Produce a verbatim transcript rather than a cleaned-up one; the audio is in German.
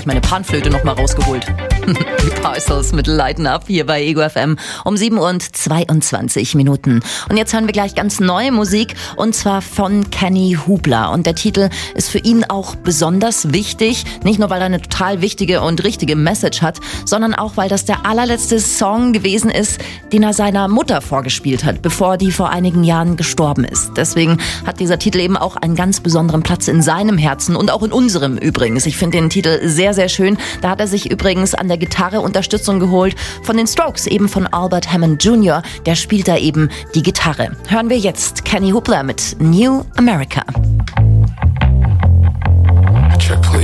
ich meine Panflöte noch mal rausgeholt. Die Parcels mit Lighten Up hier bei Ego F M um sieben Uhr zweiundzwanzig Minuten. Und jetzt hören wir gleich ganz neue Musik und zwar von Kenny Hubler. Und der Titel ist für ihn auch besonders wichtig. Nicht nur, weil er eine total wichtige und richtige Message hat, sondern auch, weil das der allerletzte Song gewesen ist, den er seiner Mutter vorgespielt hat, bevor die vor einigen Jahren gestorben ist. Deswegen hat dieser Titel eben auch einen ganz besonderen Platz in seinem Herzen und auch in unserem übrigens. Ich finde den Titel sehr, sehr schön. Da hat er sich übrigens an der Gitarre Unterstützung geholt von den Strokes, eben von Albert Hammond Junior Der spielt da eben die Gitarre. Hören wir jetzt Kenny Hubler mit New America. Check, please.